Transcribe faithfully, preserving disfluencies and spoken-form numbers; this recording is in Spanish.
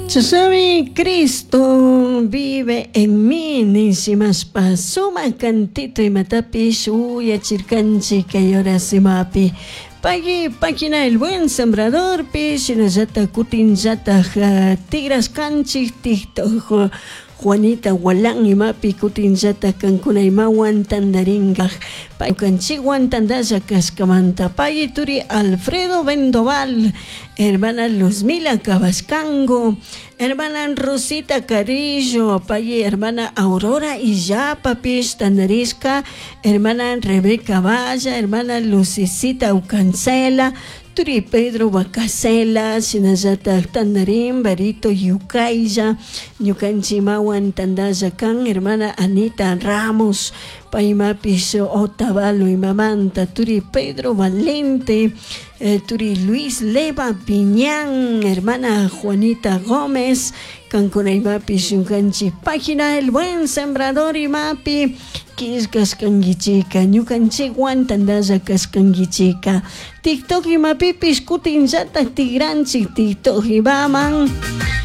Chasami Cristo vive en mí, nisimaspa suma cantito y matapish uya chircanchi que llora simapi. Pagi página el buen sembrador pish yata kutin yata tigras canchi tito Juanita Walang imapi kutin yata kankuna imawan tandaringa pankanchiguan tandaya cascamanta pagi turi Alfredo Vendoval, hermana Luzmila Cabascango, hermana Rosita Carillo, pagi hermana Aurora Iyapa pish tandarisca, hermana Rebeca Valla, hermana Lucicita Ucancela, Turi Pedro Bacasela, Sinazata Tandarim, Barito Yucaiya, Yucanchimawan Tandayacan, hermana Anita Ramos, Paima Piso Otavalo y Mamanta, Turi Pedro Valente, eh, Turi Luis Leva Piñán, hermana Juanita Gómez, Cancuna Mapi Shuncanchi, página El Buen Sembrador y Mapi, Quiscas Canguichica, Ñucanchi Guantandaya Cascanguichica, TikTok y Mapi Piscutin Yata Tigranchi, TikTok y Baman.